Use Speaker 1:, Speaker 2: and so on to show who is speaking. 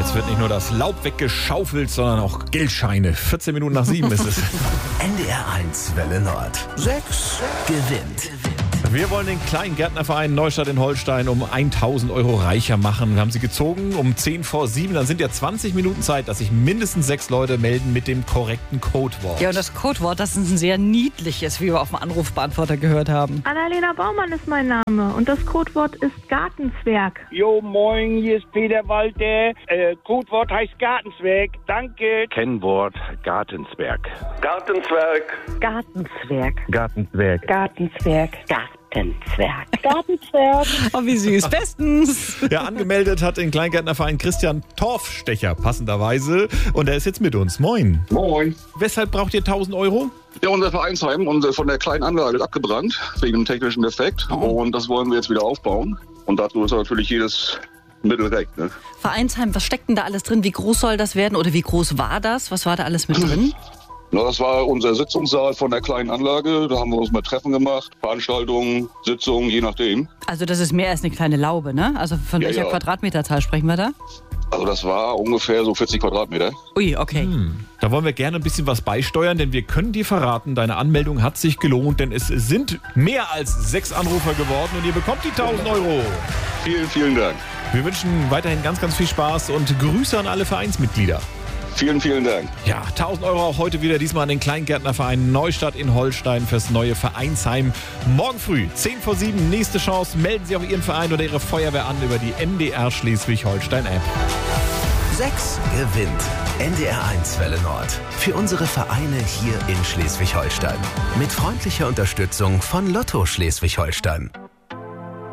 Speaker 1: Jetzt wird nicht nur das Laub weggeschaufelt, sondern auch Geldscheine. 14 Minuten nach 7 ist es.
Speaker 2: NDR 1 Welle Nord. 6 gewinnt.
Speaker 1: Wir wollen den kleinen Gärtnerverein Neustadt in Holstein um 1.000 Euro reicher machen. Wir haben sie gezogen um 10 vor 7. Dann sind ja 20 Minuten Zeit, dass sich mindestens 6 Leute melden mit dem korrekten Codewort.
Speaker 3: Ja, und das Codewort, das ist ein sehr niedliches, wie wir auf dem Anrufbeantworter gehört haben.
Speaker 4: Annalena Baumann ist mein Name und das Codewort ist Gartenzwerg.
Speaker 5: Jo, moin, hier ist Peter Walter. Codewort heißt Gartenzwerg. Danke.
Speaker 6: Kennwort Gartenzwerg.
Speaker 7: Gartenzwerg.
Speaker 4: Gartenzwerg.
Speaker 6: Gartenzwerg.
Speaker 4: Gartenzwerg.
Speaker 8: Gartenzwerg.
Speaker 4: Gartenzwerg.
Speaker 3: Oh, wie süß. Bestens.
Speaker 1: Ja, angemeldet hat den Kleingärtnerverein Christian Torfstecher passenderweise. Und er ist jetzt mit uns. Moin.
Speaker 7: Moin.
Speaker 1: Weshalb braucht ihr 1.000 Euro?
Speaker 7: Ja, unser Vereinsheim von der kleinen Anlage ist abgebrannt, wegen einem technischen Defekt. Und das wollen wir jetzt wieder aufbauen. Und dazu ist natürlich jedes Mittel recht. Ne?
Speaker 3: Vereinsheim, was steckt denn da alles drin? Wie groß soll das werden oder wie groß war das? Was war da alles mit drin?
Speaker 7: Ja, das war unser Sitzungssaal von der kleinen Anlage. Da haben wir uns mal Treffen gemacht, Veranstaltungen, Sitzungen, je nachdem.
Speaker 3: Also das ist mehr als eine kleine Laube, ne? Also von welcher Quadratmeterzahl sprechen wir da?
Speaker 7: Also das war ungefähr so 40 Quadratmeter.
Speaker 3: Ui, okay.
Speaker 1: Da wollen wir gerne ein bisschen was beisteuern, denn wir können dir verraten, deine Anmeldung hat sich gelohnt, denn es sind mehr als 6 Anrufer geworden und ihr bekommt die 1.000 Euro.
Speaker 7: Vielen, vielen Dank.
Speaker 1: Wir wünschen weiterhin ganz, ganz viel Spaß und Grüße an alle Vereinsmitglieder.
Speaker 7: Vielen, vielen Dank.
Speaker 1: Ja, 1.000 Euro auch heute wieder, diesmal an den Kleingärtnerverein Neustadt in Holstein fürs neue Vereinsheim. Morgen früh, 10 vor 7, nächste Chance. Melden Sie auch Ihren Verein oder Ihre Feuerwehr an über die NDR Schleswig-Holstein-App.
Speaker 2: 6 gewinnt. NDR 1 Welle Nord. Für unsere Vereine hier in Schleswig-Holstein. Mit freundlicher Unterstützung von Lotto Schleswig-Holstein.